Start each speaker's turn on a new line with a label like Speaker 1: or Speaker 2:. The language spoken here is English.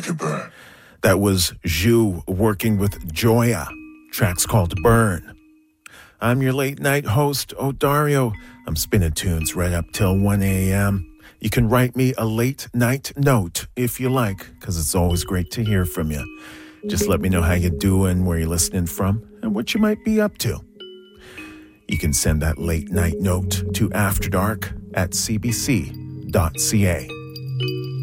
Speaker 1: Make it burn.
Speaker 2: That was Zhu working with Joya. Track's called Burn. I'm your late night host, Odario. I'm spinning tunes right up till 1 a.m. You can write me a late night note if you like, because it's always great to hear from you. Just let me know how you're doing, where you're listening from, and what you might be up to. You can send that late night note to afterdark@cbc.ca.